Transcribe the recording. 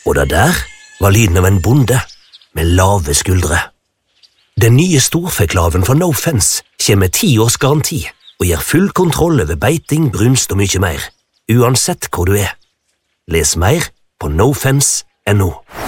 Og det der var lyden av en bonde med lave skuldre. Den nye storfeklaven fra No Fence kommer med 10 års garanti og gir full kontroll over beiting, brunst og mye mer, uansett hvor du er. Les mer på nofence.no.